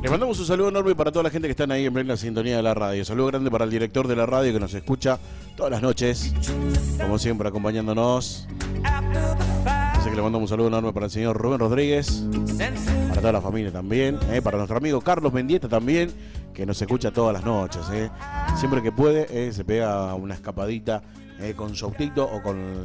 Le mandamos un saludo enorme para toda la gente que están ahí en plena sintonía de la radio. Saludo grande para el director de la radio que nos escucha todas las noches, como siempre, acompañándonos. Así que le mandamos un saludo enorme para el señor Rubén Rodríguez, para toda la familia también, para nuestro amigo Carlos Mendieta también, que nos escucha todas las noches. Siempre que puede, se pega una escapadita con su autito o con